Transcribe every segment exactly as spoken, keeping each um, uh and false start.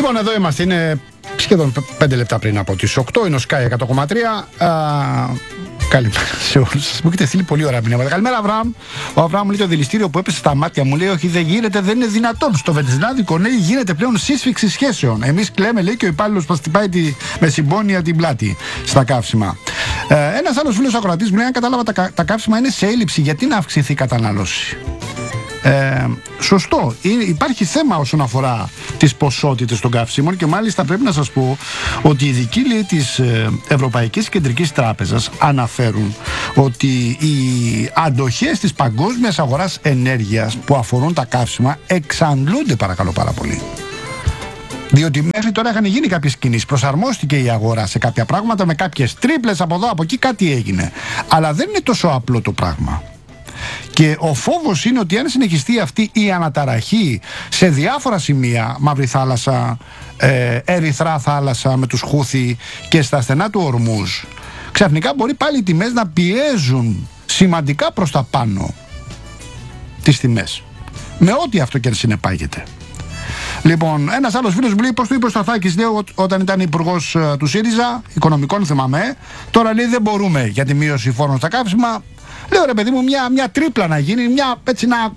Λοιπόν, εδώ είμαστε. Είναι σχεδόν πέντε λεπτά πριν από τις οκτώ. Είναι ο Sky εκατό κόμμα τρία. Καλημέρα σε όλους σας. Μου έχετε στείλει πολύ ωραία μηνύματα. Καλημέρα, Αβραάμ. Ο Αβραάμ μου λέει: το δηληστήριο που έπεσε στα μάτια μου, λέει: όχι, δεν γίνεται, δεν είναι δυνατόν. Στο βενζινάδικο, λέει, γίνεται πλέον σύσφυξη σχέσεων. Εμείς κλαίμε, λέει, και ο υπάλληλος μας χτυπάει τη, με συμπόνια την πλάτη στα καύσιμα. Ε, ένας άλλος φίλος ακροατής μου λέει: αν κατάλαβα, τα, τα καύσιμα είναι σε έλλειψη. Γιατί να αυξηθεί η κατανάλωση? Ε, σωστό, είναι, υπάρχει θέμα όσον αφορά τις ποσότητες των καυσίμων και μάλιστα πρέπει να σας πω ότι οι ειδικοί, λέει, της Ευρωπαϊκής Κεντρικής Τράπεζας αναφέρουν ότι οι αντοχές της παγκόσμιας αγοράς ενέργειας που αφορούν τα καύσιμα εξαντλούνται, παρακαλώ πάρα πολύ. Διότι μέχρι τώρα είχαν γίνει κάποιες κινήσεις, προσαρμόστηκε η αγορά σε κάποια πράγματα με κάποιες τρίπλες από εδώ από εκεί, κάτι έγινε. Αλλά δεν είναι τόσο απλό το πράγμα. Και ο φόβος είναι ότι αν συνεχιστεί αυτή η αναταραχή σε διάφορα σημεία, Μαύρη Θάλασσα, ε, Ερυθρά Θάλασσα με τους Χούθι και στα στενά του Ορμούζ, ξαφνικά μπορεί πάλι οι τιμές να πιέζουν σημαντικά προς τα πάνω τις τιμές, με ό,τι αυτό και συνεπάγεται. Λοιπόν, ένας άλλος φίλος μου λέει: πώς το είπε ο Σταθάκης, λέει, όταν ήταν υπουργός του ΣΥΡΙΖΑ, οικονομικών θυμάμαι, τώρα λέει δεν μπορούμε για τη μείωση φόρων στα καύσιμα. Λέω, ρε παιδί μου, μια, μια τρίπλα να γίνει, μια έτσι να,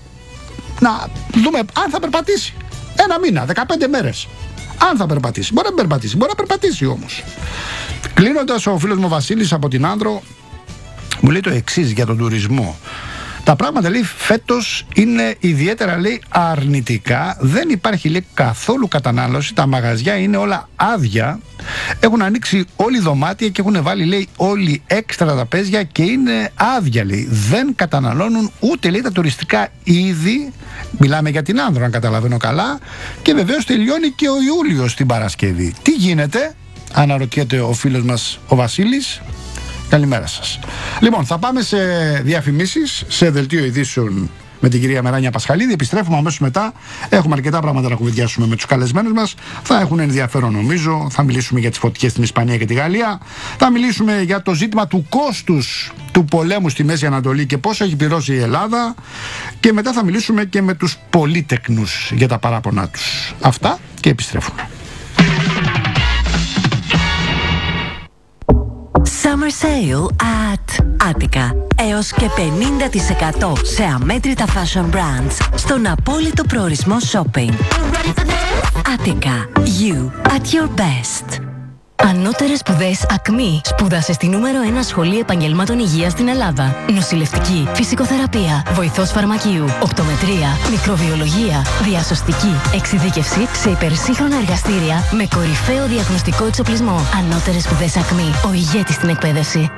να δούμε αν θα περπατήσει. Ένα μήνα, δεκαπέντε μέρες. Αν θα περπατήσει. Μπορεί να περπατήσει, μπορεί να περπατήσει όμως. Κλείνοντας, ο φίλος μου Βασίλης από την Άνδρο μου λέει το εξής για τον τουρισμό. Τα πράγματα, λέει, φέτος είναι ιδιαίτερα, λέει, αρνητικά. Δεν υπάρχει, λέει, καθόλου κατανάλωση. Τα μαγαζιά είναι όλα άδεια. Έχουν ανοίξει όλοι οι δωμάτια και έχουν βάλει, λέει, όλοι έξτρα τραπέζια και είναι άδεια, λέει. Δεν καταναλώνουν ούτε, λέει, τα τουριστικά είδη. Μιλάμε για την Άνδρο, αν καταλαβαίνω καλά. Και βεβαίως τελειώνει και ο Ιούλιος την Παρασκευή. Τι γίνεται? Αναρωτιέται ο φίλος μας ο Βασίλης. Καλημέρα σας. Λοιπόν, θα πάμε σε διαφημίσεις, σε δελτίο ειδήσεων με την κυρία Μεράνια Πασχαλίδη. Επιστρέφουμε αμέσως μετά. Έχουμε αρκετά πράγματα να κουβεντιάσουμε με τους καλεσμένους μας. Θα έχουν ενδιαφέρον, νομίζω. Θα μιλήσουμε για τις φωτιές στην Ισπανία και τη Γαλλία. Θα μιλήσουμε για το ζήτημα του κόστους του πολέμου στη Μέση Ανατολή και πόσο έχει πληρώσει η Ελλάδα. Και μετά θα μιλήσουμε και με τους πολύτεκνους για τα παράπονά τους. Αυτά και επιστρέφουμε. Summer Sale at Attica. Έως και πενήντα τοις εκατό σε αμέτρητα fashion brands στον απόλυτο προορισμό shopping. Attica. You at your best. Ανώτερες σπουδές Ακμή. Σπούδασε στη νούμερο ένα σχολή επαγγελμάτων υγείας στην Ελλάδα. Νοσηλευτική, φυσικοθεραπεία, βοηθός φαρμακείου, οπτομετρία, μικροβιολογία, διασωστική, εξειδίκευση σε υπερσύγχρονα εργαστήρια με κορυφαίο διαγνωστικό εξοπλισμό. Ανώτερες σπουδές Ακμή. Ο ηγέτης στην εκπαίδευση.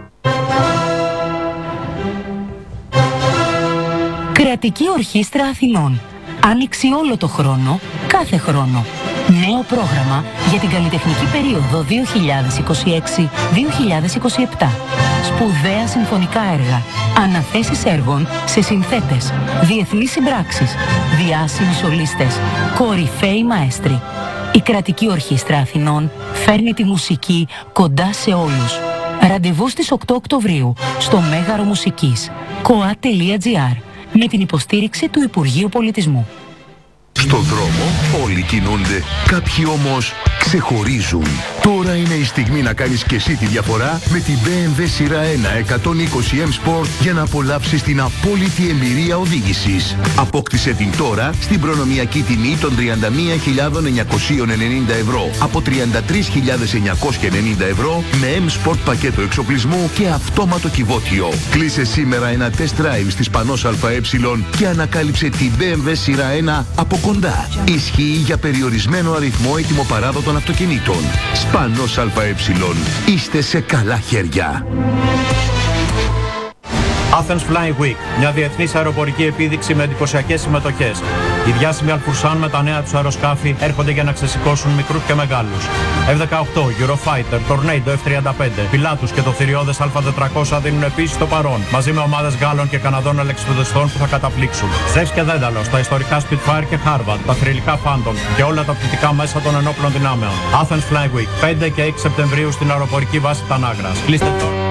Κρατική Ορχήστρα Αθηνών. Άνοιξη όλο το χρόνο, κάθε χρόνο. Νέο πρόγραμμα για την καλλιτεχνική περίοδο δύο χιλιάδες είκοσι έξι με δύο χιλιάδες είκοσι επτά. Σπουδαία συμφωνικά έργα, αναθέσεις έργων σε συνθέτες, διεθνείς συμπράξεις, διάσημοι σολίστες, κορυφαίοι μαέστροι. Η Κρατική Ορχήστρα Αθηνών φέρνει τη μουσική κοντά σε όλους. Ραντεβού στις οκτώ Οκτωβρίου στο Μέγαρο Μουσικής κοα τελεία τζι άρ με την υποστήριξη του Υπουργείου Πολιτισμού. Στον δρόμο όλοι κινούνται, κάποιοι όμως ξεχωρίζουν. Τώρα είναι η στιγμή να κάνεις και εσύ τη διαφορά με την μπι εμ ντάμπλιου σειρά ένα εκατόν είκοσι εμ Sport για να απολαύσεις την απόλυτη εμπειρία οδήγησης. Απόκτησε την τώρα στην προνομιακή τιμή των τριάντα μία χιλιάδες εννιακόσια ενενήντα ευρώ από τριάντα τρεις χιλιάδες εννιακόσια ενενήντα ευρώ με M Sport πακέτο εξοπλισμού και αυτόματο κυβότιο. Κλείσε σήμερα ένα test drive στις Πανός ΑΕ και ανακάλυψε την μπι εμ ντάμπλιου σειρά ένα από κοντά. Ισχύει για περιορισμένο αριθμό ετοιμοπαράδοτων αυτοκινήτων. Σπανός ΑΕ. Είστε σε καλά χέρια. Athens Flying Week, μια διεθνής αεροπορική επίδειξη με εντυπωσιακές συμμετοχές. Οι διάσημοι Αλφουρσάν με τα νέα τους αεροσκάφη έρχονται για να ξεσηκώσουν μικρούς και μεγάλους. εφ δεκαοκτώ, Eurofighter, Tornado εφ τριάντα πέντε, Pilatus και το θηριώδες Α τετρακόσια δίνουν επίσης το παρόν, μαζί με ομάδες Γάλλων και Καναδών αλεξιπτοδεστών που θα καταπλήξουν. Ζεύς και Δένταλος, τα ιστορικά Spitfire και Harvard, τα θρυλικά Phantom και όλα τα πτυτικά μέσα των ενόπλων δυνάμεων. Athens Flying Week, πέντε και έξι Σεπτεμβρίου στην αεροπορική βάση Τανάγρας. Κλείστε τώρα.